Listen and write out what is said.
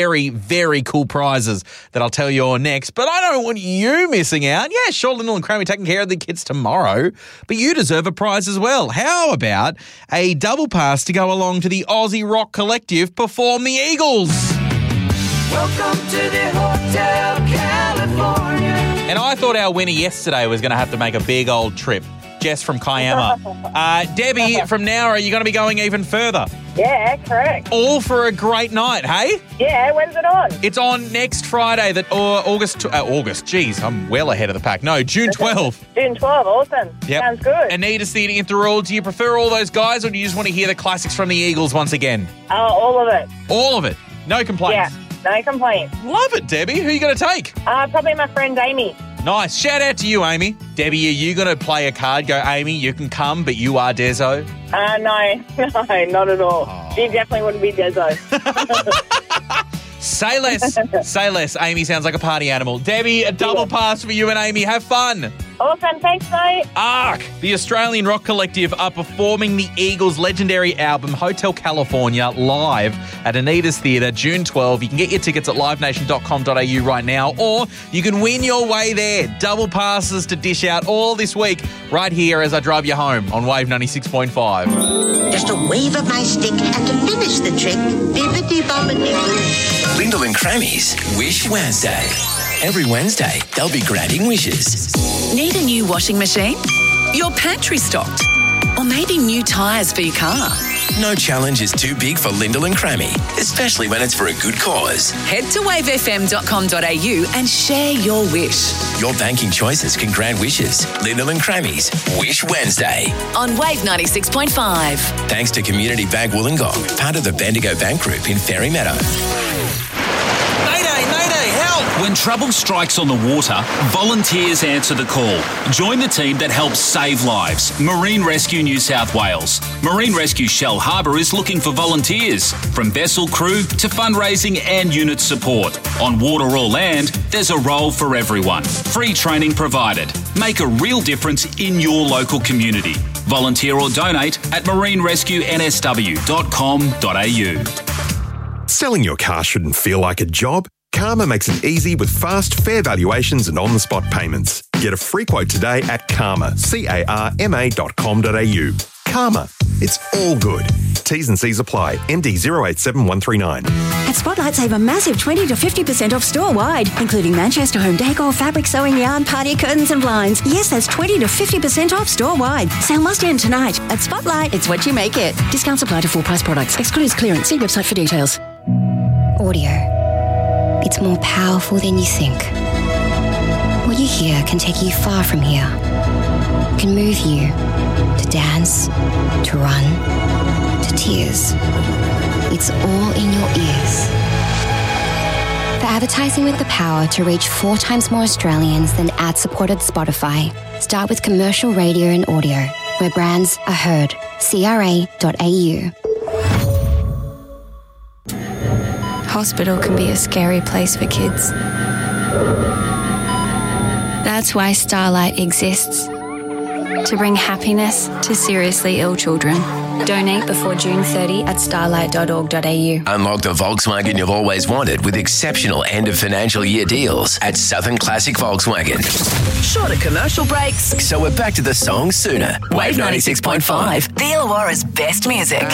very, very cool prizes that I'll tell you all next. But I don't want you missing out. Yeah, sure, Lyndall and Crammy taking care of the kids tomorrow, but you deserve a prize as well. How about a double pass to go along to the Aussie Rock Collective perform the Eagles? Welcome to the Hotel California. And I thought our winner yesterday was going to have to make a big old trip. Jess from Kiama. Debbie, from now, are you going to be going even further? Yeah, correct. All for a great night, hey? Yeah, when's it on? It's on next Friday, August. Geez, I'm well ahead of the pack. No, June 12th. June 12th, awesome. Yep. Sounds good. Anita's Theatre in Thirroul. Do you prefer all those guys, or do you just want to hear the classics from the Eagles once again? All of it. All of it. No complaints. Yeah, no complaints. Love it, Debbie. Who are you going to take? Probably my friend Amy. Nice. Shout out to you, Amy. Debbie, are you going to play a card? Go, Amy, you can come, but you are Dezo? No, not at all. Oh. She definitely wouldn't be Dezo. Say less. Say less. Amy sounds like a party animal. Debbie, a double pass for you and Amy. Have fun. Awesome. Thanks, mate. ARC, the Australian Rock Collective, are performing the Eagles' legendary album Hotel California live at Anita's Theatre June 12. You can get your tickets at livenation.com.au right now, or you can win your way there. Double passes to dish out all this week right here as I drive you home on Wave 96.5. Just a wave of my stick, and to finish the trick, bibbidi-bobbidi-boo. Lyndall and Crammy's Wish Wednesday. Every Wednesday, they'll be granting wishes. Need a new washing machine? Your pantry stocked? Or maybe new tyres for your car? No challenge is too big for Lyndall and Crammy, especially when it's for a good cause. Head to wavefm.com.au and share your wish. Your banking choices can grant wishes. Lyndall and Crammy's Wish Wednesday. On Wave 96.5. Thanks to Community Bank Wollongong, part of the Bendigo Bank Group in Fairy Meadow. Mayday, help! When trouble strikes on the water, volunteers answer the call. Join the team that helps save lives. Marine Rescue New South Wales. Marine Rescue Shell Harbour is looking for volunteers, from vessel crew to fundraising and unit support. On water or land, there's a role for everyone. Free training provided. Make a real difference in your local community. Volunteer or donate at marinerescueNSW.com.au. Selling your car shouldn't feel like a job. Karma makes it easy with fast, fair valuations and on-the-spot payments. Get a free quote today at Karma, CARMA.com.au. Karma, it's all good. T's and C's apply. ND 087139. At Spotlight, save a massive 20 to 50% off store-wide, including Manchester home decor, fabric sewing yarn, party curtains and blinds. Yes, that's 20 to 50% off store-wide. Sale must end tonight. At Spotlight, it's what you make it. Discounts apply to full-price products. Excludes clearance. See website for details. Audio. It's more powerful than you think. What you hear can take you far from here. It can move you to dance, to run, to tears. It's all in your ears. For advertising with the power to reach 4 times more Australians than ad-supported Spotify, start with commercial radio and audio, where brands are heard. CRA.au. Hospital can be a scary place for kids. That's why Starlight exists. To bring happiness to seriously ill children. Donate before June 30 at starlight.org.au. Unlock the Volkswagen you've always wanted with exceptional end of financial year deals at Southern Classic Volkswagen. Shorter commercial breaks. So we're back to the song sooner. Wave 96.5. The Illawarra's best music.